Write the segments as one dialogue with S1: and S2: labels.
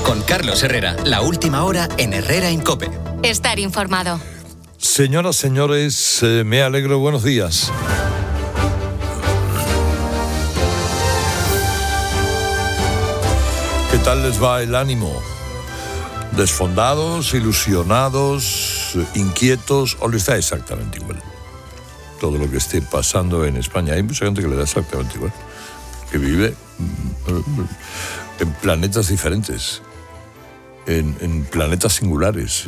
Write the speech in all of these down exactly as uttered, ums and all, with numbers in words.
S1: Con Carlos Herrera, la última hora en Herrera en COPE.
S2: Estar informado.
S3: Señoras, señores, eh, me alegro, buenos días. ¿Qué tal les va el ánimo? ¿Desfondados, ilusionados, inquietos o les da exactamente igual? Todo lo que esté pasando en España. Hay mucha gente que le da exactamente igual, que vive en planetas diferentes, en, en planetas singulares.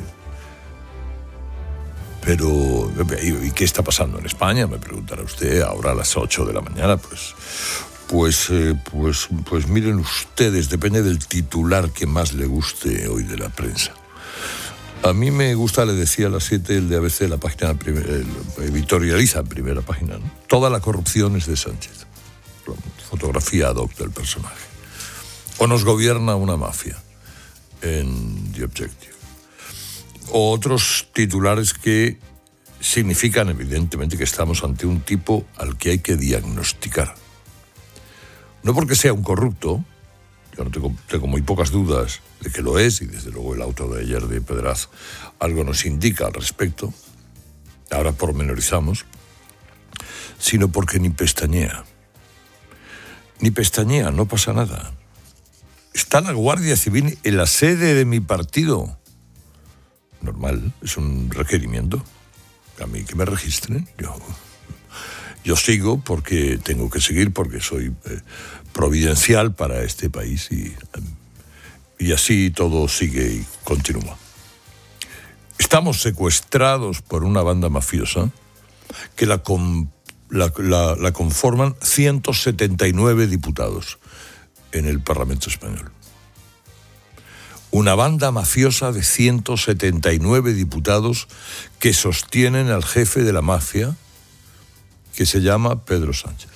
S3: Pero, ¿y qué está pasando en España? Me preguntará usted, ahora a las ocho de la mañana, pues... Pues, eh, pues, pues miren ustedes, depende del titular que más le guste hoy de la prensa. A mí me gusta, le decía a las siete, el de A B C, la página, el, editorializa en primera página, ¿no? Toda la corrupción es de Sánchez. Fotografía ad hoc del personaje. O nos gobierna una mafia, en The Objective. O otros titulares que significan, evidentemente, que estamos ante un tipo al que hay que diagnosticar. No porque sea un corrupto, yo no tengo, tengo muy pocas dudas de que lo es, y desde luego el auto de ayer de Pedraz algo nos indica al respecto, ahora pormenorizamos, sino porque ni pestañea. Ni pestañea, no pasa nada. Está la Guardia Civil en la sede de mi partido. Normal, es un requerimiento. A mí que me registren, yo... Yo sigo porque tengo que seguir, porque soy eh, providencial para este país y, y así todo sigue y continúa. Estamos secuestrados por una banda mafiosa que la, com, la, la, la conforman ciento setenta y nueve diputados en el Parlamento Español. Una banda mafiosa de ciento setenta y nueve diputados que sostienen al jefe de la mafia, que se llama Pedro Sánchez.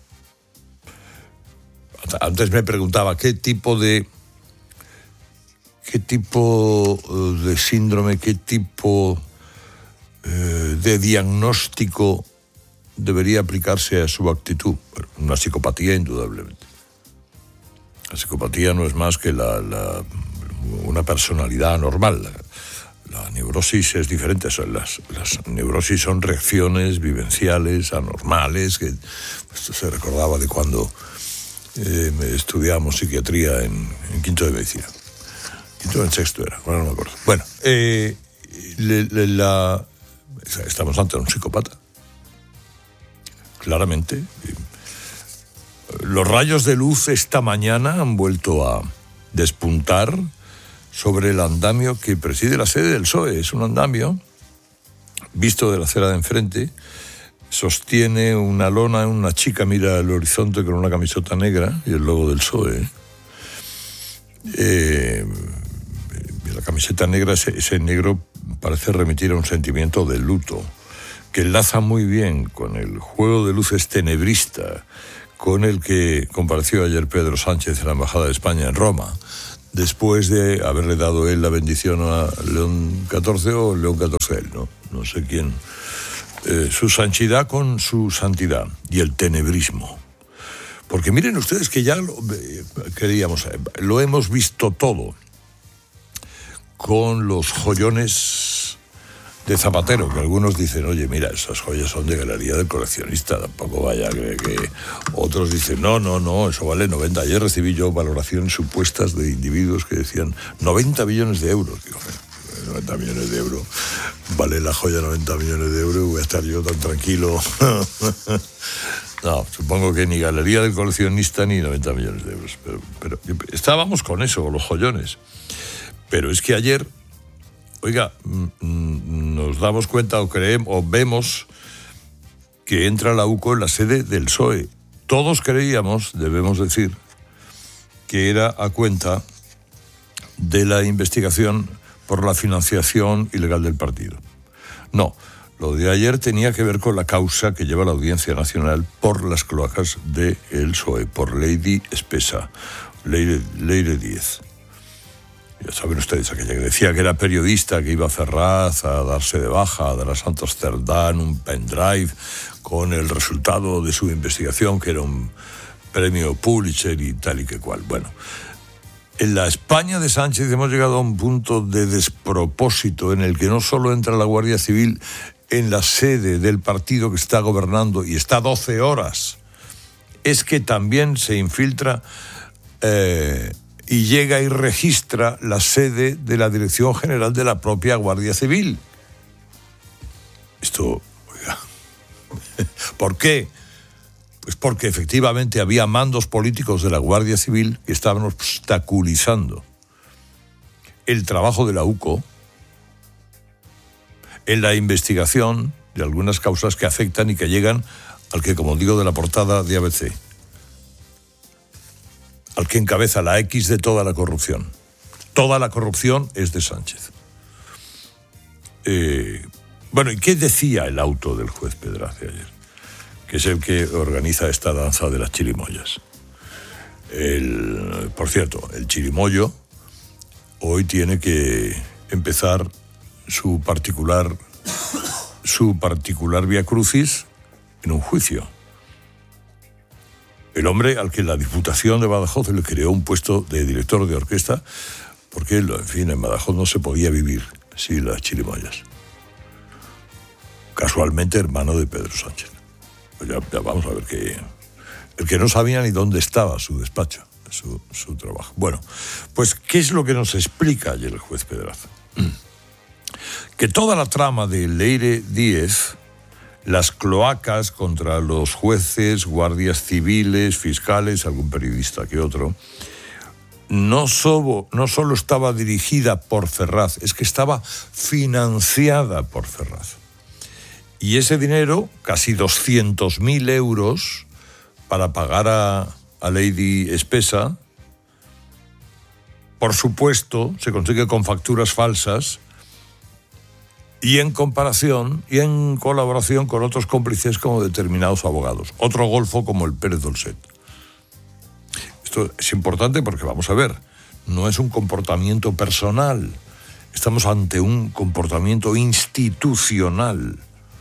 S3: Antes me preguntaba qué tipo de qué tipo de síndrome, qué tipo eh, de diagnóstico debería aplicarse a su actitud. Bueno, una psicopatía, indudablemente. La psicopatía no es más que la, la, una personalidad anormal. La, La neurosis es diferente, las, las neurosis son reacciones vivenciales, anormales, que esto se recordaba de cuando eh, estudiábamos psiquiatría en, en quinto de medicina. Quinto en sexto era, ahora no me acuerdo. Bueno, eh, le, le, la, estamos ante un psicópata, claramente. Los rayos de luz esta mañana han vuelto a despuntar sobre el andamio que preside la sede del P S O E. Es un andamio, visto de la acera de enfrente, sostiene una lona, una chica mira al horizonte con una camiseta negra y el logo del P S O E. Eh, la camiseta negra, ese, ese negro parece remitir a un sentimiento de luto, que enlaza muy bien con el juego de luces tenebrista con el que compareció ayer Pedro Sánchez en la Embajada de España en Roma, después de haberle dado él la bendición a León catorce o León catorce él, ¿no? No sé quién. Eh, su santidad con su santidad y el tenebrismo. Porque miren ustedes que ya lo, eh, queríamos, eh, lo hemos visto todo con los joyones de Zapatero, que algunos dicen, oye, mira, esas joyas son de galería del coleccionista, tampoco vaya que, que... Otros dicen, no, no, no, eso vale noventa. Ayer recibí yo valoraciones supuestas de individuos que decían noventa millones de euros. Digo, noventa millones de euros, vale la joya noventa millones de euros, voy a estar yo tan tranquilo. No, supongo que ni galería del coleccionista ni noventa millones de euros. Pero, pero estábamos con eso, con los joyones. Pero es que ayer... Oiga, nos damos cuenta o creemos o vemos que entra la U C O en la sede del P S O E. Todos creíamos, debemos decir, que era a cuenta de la investigación por la financiación ilegal del partido. No, lo de ayer tenía que ver con la causa que lleva la Audiencia Nacional por las cloacas del P S O E, por Lady Espesa, Leire, Leire Díez. Ya saben ustedes, aquella que decía que era periodista, que iba a Ferraz a darse de baja, a dar a Santos Cerdán un pendrive con el resultado de su investigación, que era un premio Pulitzer y tal y que cual. Bueno, En la España de Sánchez hemos llegado a un punto de despropósito en el que no solo entra la Guardia Civil en la sede del partido que está gobernando y está doce horas, es que también se infiltra eh, y llega y registra la sede de la Dirección General de la propia Guardia Civil. Esto, oiga, ¿por qué? Pues porque efectivamente había mandos políticos de la Guardia Civil que estaban obstaculizando el trabajo de la U C O en la investigación de algunas causas que afectan y que llegan al que, como digo, de la portada de A B C, al que encabeza la X de toda la corrupción. Toda la corrupción es de Sánchez. Eh, bueno, ¿y qué decía el auto del juez Pedraza ayer? Que es el que organiza esta danza de las chirimoyas. El, por cierto, el chirimoyo hoy tiene que empezar su particular, su particular vía crucis en un juicio. El hombre al que la Diputación de Badajoz le creó un puesto de director de orquesta, porque, en fin, en Badajoz no se podía vivir sin las chirimoyas. Casualmente hermano de Pedro Sánchez. Pues ya, ya vamos a ver que el que no sabía ni dónde estaba su despacho, su, su trabajo. Bueno, pues ¿qué es lo que nos explica ayer el juez Pedraza? Que toda la trama de Leire Díez, las cloacas contra los jueces, guardias civiles, fiscales, algún periodista que otro, no solo, no solo estaba dirigida por Ferraz, es que estaba financiada por Ferraz. Y ese dinero, casi doscientos mil euros, para pagar a, a Lady Espesa, por supuesto, se consigue con facturas falsas y en comparación y en colaboración con otros cómplices como determinados abogados. Otro golfo como el Pérez Dolcet. Esto es importante porque, vamos a ver, no es un comportamiento personal. Estamos ante un comportamiento institucional.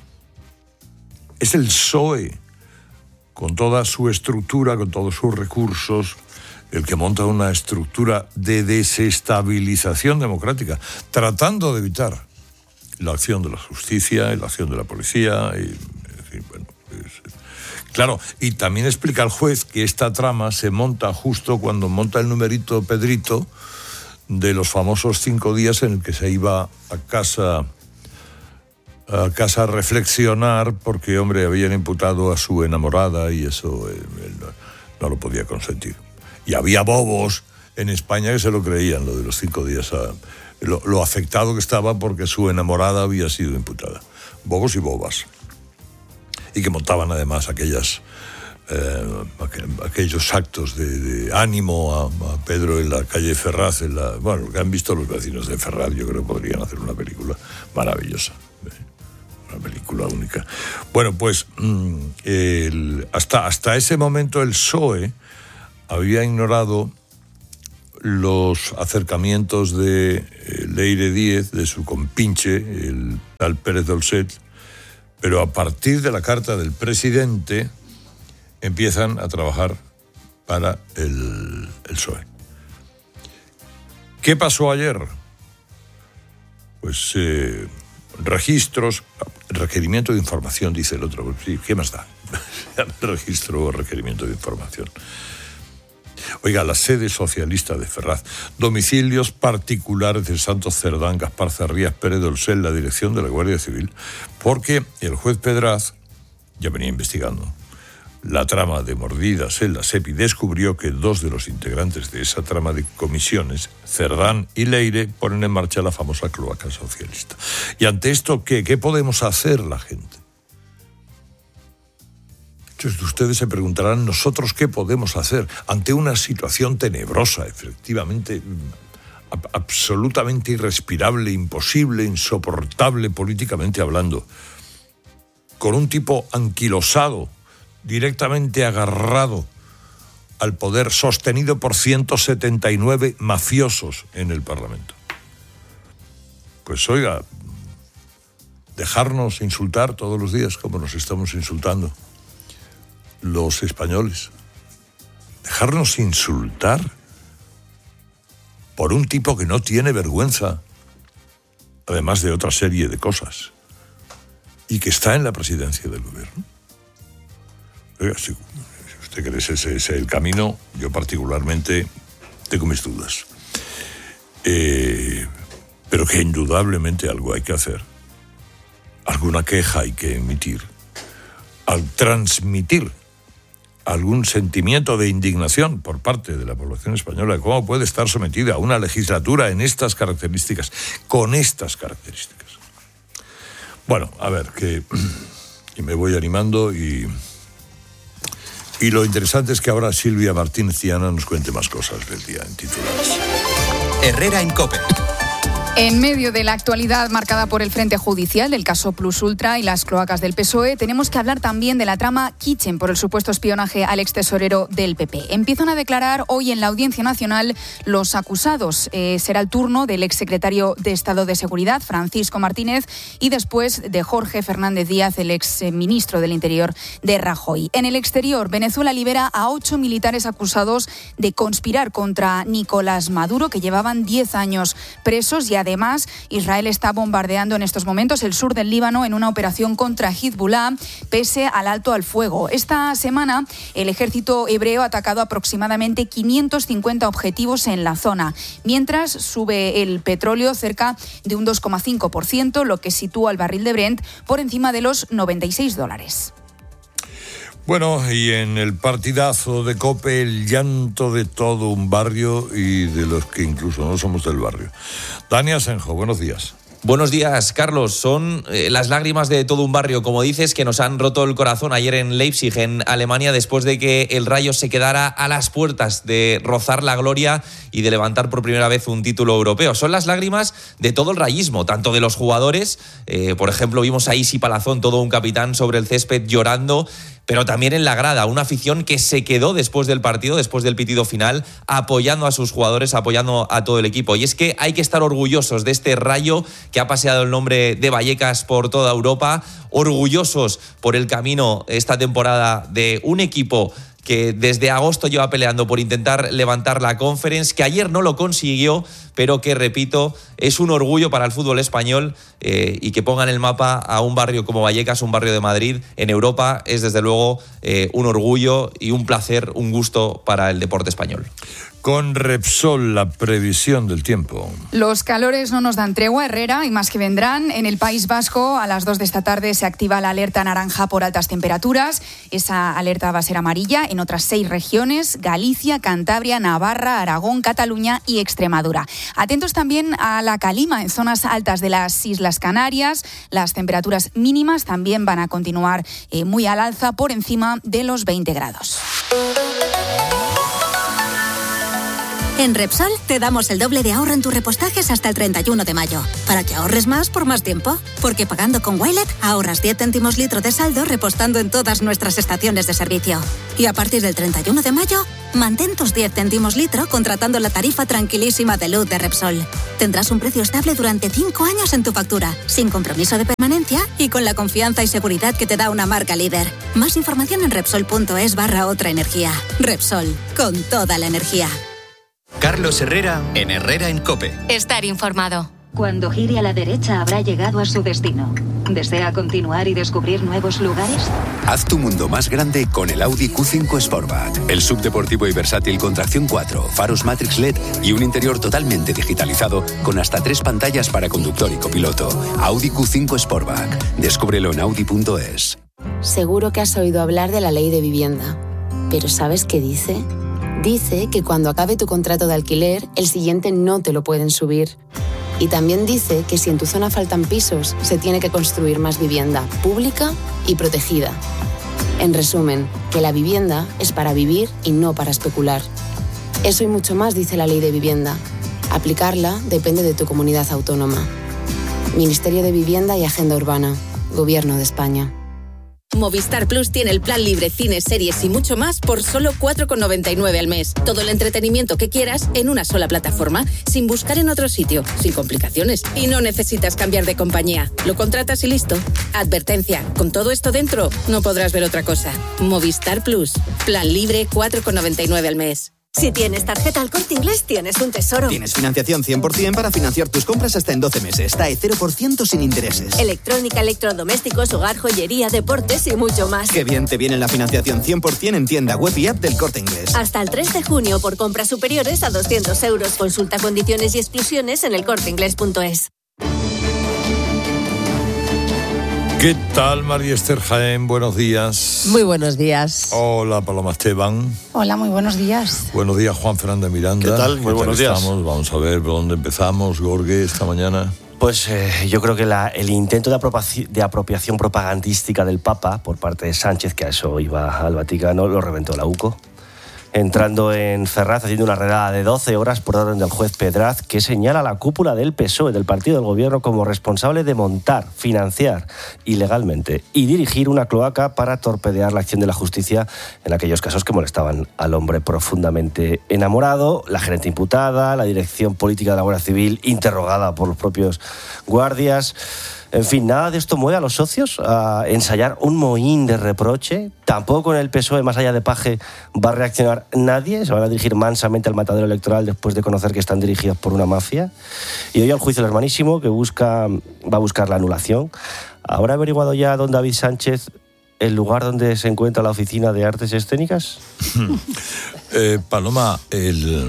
S3: Es el P S O E, con toda su estructura, con todos sus recursos, el que monta una estructura de desestabilización democrática, tratando de evitar la acción de la justicia y la acción de la policía. Y, en fin, bueno, es, claro, y también explica al juez que esta trama se monta justo cuando monta el numerito Pedrito de los famosos cinco días en el que se iba a casa... a casa a reflexionar porque, hombre, habían imputado a su enamorada y eso él, él no, no lo podía consentir. Y había bobos en España que se lo creían, lo de los cinco días, a, lo, lo afectado que estaba porque su enamorada había sido imputada. Bobos y bobas. Y que montaban además aquellas, eh, aquellos actos de, de ánimo a, a Pedro en la calle Ferraz. En la, bueno, lo que han visto los vecinos de Ferraz, yo creo que podrían hacer una película maravillosa. Una película única. Bueno, pues el, hasta, hasta ese momento el P S O E había ignorado los acercamientos de eh, Leire Díez, de su compinche, el tal Pérez Dolcet, pero a partir de la carta del presidente empiezan a trabajar para el, el P S O E. ¿Qué pasó ayer? Pues... Eh, registros, requerimiento de información, dice el otro. ¿Qué más da? Registro o requerimiento de información. Oiga, la sede socialista de Ferraz, domicilios particulares de Santos Cerdán, Gaspar Zarrías, Pérez Dolcet, la dirección de la Guardia Civil, porque el juez Pedraz ya venía investigando la trama de mordidas en la SEPI, descubrió que dos de los integrantes de esa trama de comisiones, Cerdán y Leire, ponen en marcha la famosa cloaca socialista. Y ante esto, ¿qué? ¿Qué podemos hacer la gente? Entonces, ustedes se preguntarán, ¿nosotros qué podemos hacer ante una situación tenebrosa, efectivamente, absolutamente irrespirable, imposible, insoportable políticamente hablando, con un tipo anquilosado, directamente agarrado al poder, sostenido por ciento setenta y nueve mafiosos en el Parlamento? Pues oiga, dejarnos insultar todos los días como nos estamos insultando los españoles. Dejarnos insultar por un tipo que no tiene vergüenza, además de otra serie de cosas, y que está en la presidencia del gobierno. Oiga, si usted cree que ese es el camino, yo particularmente tengo mis dudas. Eh, pero que indudablemente algo hay que hacer. Alguna queja hay que emitir. Al transmitir algún sentimiento de indignación por parte de la población española de cómo puede estar sometida a una legislatura en estas características, con estas características. Bueno, a ver, que y me voy animando y, y lo interesante es que ahora Silvia Martínez Ciana nos cuente más cosas del día en titulares.
S1: Herrera en COPE.
S2: En medio de la actualidad marcada por el frente judicial del caso Plus Ultra y las cloacas del P S O E, tenemos que hablar también de la trama Kitchen por el supuesto espionaje al extesorero del P P. Empiezan a declarar hoy en la Audiencia Nacional los acusados. Eh, será el turno del exsecretario de Estado de Seguridad, Francisco Martínez, y después de Jorge Fernández Díaz, el exministro del Interior de Rajoy. En el exterior, Venezuela libera a ocho militares acusados de conspirar contra Nicolás Maduro, que llevaban diez años presos, y además Israel está bombardeando en estos momentos el sur del Líbano en una operación contra Hezbollah, pese al alto al fuego. Esta semana el ejército hebreo ha atacado aproximadamente quinientos cincuenta objetivos en la zona, mientras sube el petróleo cerca de un dos coma cinco por ciento, lo que sitúa el barril de Brent por encima de los noventa y seis dólares.
S3: Bueno, y en el partidazo de COPE, el llanto de todo un barrio y de los que incluso no somos del barrio. Dani Asenjo, buenos días.
S4: Buenos días, Carlos. Son eh, las lágrimas de todo un barrio, como dices, que nos han roto el corazón ayer en Leipzig, en Alemania, después de que el Rayo se quedara a las puertas de rozar la gloria y de levantar por primera vez un título europeo. Son las lágrimas de todo el rayismo, tanto de los jugadores, eh, por ejemplo, vimos a Isi Palazón, todo un capitán sobre el césped llorando, pero también en la grada, una afición que se quedó después del partido, después del pitido final, apoyando a sus jugadores, apoyando a todo el equipo. Y es que hay que estar orgullosos de este Rayo que ha paseado el nombre de Vallecas por toda Europa, orgullosos por el camino esta temporada de un equipo que desde agosto lleva peleando por intentar levantar la Conference, que ayer no lo consiguió, pero que, repito, es un orgullo para el fútbol español eh, y que pongan el mapa a un barrio como Vallecas, un barrio de Madrid, en Europa, es desde luego eh, un orgullo y un placer, un gusto para el deporte español.
S3: Con Repsol, la previsión del tiempo.
S2: Los calores no nos dan tregua, Herrera, y más que vendrán. En el País Vasco, a las dos de esta tarde, se activa la alerta naranja por altas temperaturas. Esa alerta va a ser amarilla en otras seis regiones: Galicia, Cantabria, Navarra, Aragón, Cataluña y Extremadura. Atentos también a la calima en zonas altas de las Islas Canarias. Las temperaturas mínimas también van a continuar eh, muy al alza, por encima de los veinte grados.
S5: En Repsol te damos el doble de ahorro en tus repostajes hasta el treinta y uno de mayo, para que ahorres más por más tiempo. Porque pagando con Wilet ahorras diez céntimos litro de saldo repostando en todas nuestras estaciones de servicio. Y a partir del treinta y uno de mayo, mantén tus diez céntimos litro contratando la tarifa tranquilísima de luz de Repsol. Tendrás un precio estable durante cinco años en tu factura, sin compromiso de permanencia y con la confianza y seguridad que te da una marca líder. Más información en Repsol.es barra otra energía. Repsol, con toda la energía.
S1: Carlos Herrera en Herrera en COPE.
S6: Estar informado.
S7: Cuando gire a la derecha habrá llegado a su destino. ¿Desea continuar y descubrir nuevos lugares?
S8: Haz tu mundo más grande con el Audi Q cinco Sportback. El subdeportivo y versátil con tracción cuatro, faros Matrix L E D y un interior totalmente digitalizado con hasta tres pantallas para conductor y copiloto. Audi Q cinco Sportback. Descúbrelo en audi punto es.
S9: Seguro que has oído hablar de la ley de vivienda. ¿Pero sabes qué dice? Dice que cuando acabe tu contrato de alquiler, el siguiente no te lo pueden subir. Y también dice que si en tu zona faltan pisos, se tiene que construir más vivienda pública y protegida. En resumen, que la vivienda es para vivir y no para especular. Eso y mucho más dice la ley de vivienda. Aplicarla depende de tu comunidad autónoma. Ministerio de Vivienda y Agenda Urbana. Gobierno de España.
S10: Movistar Plus tiene el plan libre, cines, series y mucho más por solo cuatro con noventa y nueve al mes. Todo el entretenimiento que quieras en una sola plataforma, sin buscar en otro sitio, sin complicaciones. Y no necesitas cambiar de compañía. Lo contratas y listo. Advertencia, con todo esto dentro, no podrás ver otra cosa. Movistar Plus, plan libre, cuatro con noventa y nueve al mes.
S6: Si tienes tarjeta El Corte Inglés, tienes un tesoro.
S11: Tienes financiación cien por ciento para financiar tus compras hasta en doce meses. T A E cero por ciento sin intereses.
S6: Electrónica, electrodomésticos, hogar, joyería, deportes y mucho más.
S11: Qué bien te viene la financiación cien por ciento en tienda web y app del Corte Inglés.
S6: Hasta el tres de junio por compras superiores a doscientos euros. Consulta condiciones y exclusiones en el corte inglés punto es.
S3: ¿Qué tal, María Esther Jaén? Buenos días.
S12: Muy buenos días.
S3: Hola, Paloma Esteban.
S13: Hola, muy buenos días.
S3: Buenos días, Juan Fernández Miranda.
S14: ¿Qué tal? Muy buenos días.
S3: Estamos? Vamos a ver por dónde empezamos, Gorge, esta mañana.
S14: Pues eh, yo creo que la, el intento de apropiación, de apropiación propagandística del Papa por parte de Sánchez, que a eso iba al Vaticano, lo reventó la U C O. Entrando en Ferraz, haciendo una redada de doce horas por orden del juez Pedraz, que señala a la cúpula del P S O E, del partido del gobierno, como responsable de montar, financiar ilegalmente y dirigir una cloaca para torpedear la acción de la justicia en aquellos casos que molestaban al hombre profundamente enamorado, la gerente imputada, la dirección política de la Guardia Civil interrogada por los propios guardias. En fin, nada de esto mueve a los socios a ensayar un mohín de reproche. Tampoco en el P S O E, más allá de Paje, va a reaccionar nadie. Se van a dirigir mansamente al matadero electoral después de conocer que están dirigidos por una mafia. Y hoy al juicio del hermanísimo, que busca, va a buscar la anulación. ¿Habrá averiguado ya don David Sánchez el lugar donde se encuentra la oficina de artes escénicas?
S3: eh, Paloma, el...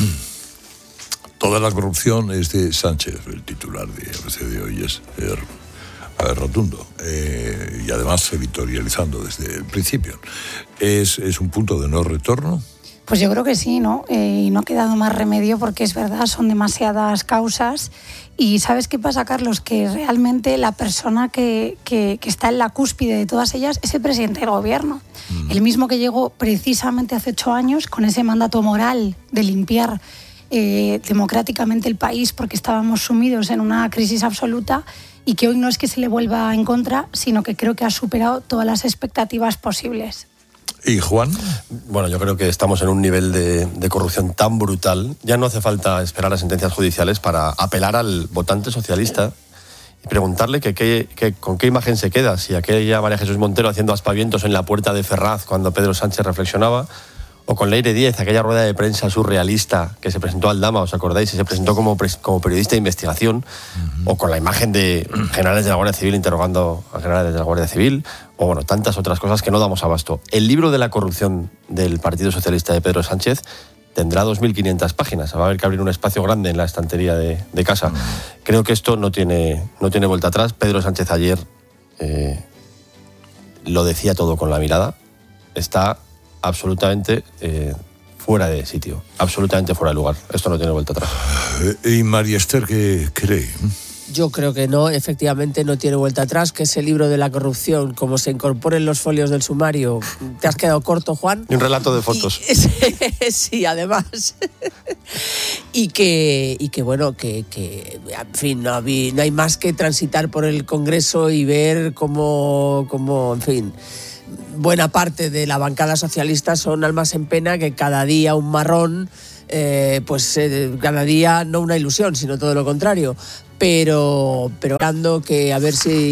S3: Toda la corrupción es de Sánchez, el titular de A B C de hoy es er, rotundo, eh, y además editorializando desde el principio. ¿Es, es un punto de no retorno?
S13: Pues yo creo que sí, ¿no? Eh, y no ha quedado más remedio porque es verdad, son demasiadas causas. Y ¿sabes qué pasa, Carlos? Que realmente la persona que, que, que está en la cúspide de todas ellas es el presidente del gobierno. Mm. El mismo que llegó precisamente hace ocho años con ese mandato moral de limpiar Eh, democráticamente el país porque estábamos sumidos en una crisis absoluta y que hoy no es que se le vuelva en contra, sino que creo que ha superado todas las expectativas posibles.
S3: ¿Y Juan?
S14: Bueno, yo creo que estamos en un nivel de, de corrupción tan brutal. Ya no hace falta esperar a sentencias judiciales para apelar al votante socialista y preguntarle que, que, que, con qué imagen se queda. Si aquella María Jesús Montero haciendo aspavientos en la puerta de Ferraz cuando Pedro Sánchez reflexionaba, o con Leire Díez, aquella rueda de prensa surrealista que se presentó al Dama, ¿os acordáis? Y se presentó como, como periodista de investigación, uh-huh. O con la imagen de generales de la Guardia Civil interrogando a generales de la Guardia Civil, o bueno, tantas otras cosas que no damos abasto. El libro de la corrupción del Partido Socialista de Pedro Sánchez tendrá dos mil quinientas páginas. Va a haber que abrir un espacio grande en la estantería de, de casa. Uh-huh. Creo que esto no tiene, no tiene vuelta atrás. Pedro Sánchez ayer eh, lo decía todo con la mirada. Está absolutamente eh, fuera de sitio, absolutamente fuera de lugar. Esto no tiene vuelta atrás.
S3: ¿Y María Esther qué cree?
S12: Yo creo que no, efectivamente no tiene vuelta atrás, que ese libro de la corrupción, como se incorpore en los folios del sumario, ¿te has quedado corto, Juan?
S14: Y un relato de fotos.
S12: Y, sí, además. y que, y que bueno, que, que en fin, no, había, no hay más que transitar por el Congreso y ver cómo, cómo en fin, buena parte de la bancada socialista son almas en pena, que cada día un marrón, eh, pues eh, cada día no una ilusión, sino todo lo contrario. Pero, pero esperando que a ver si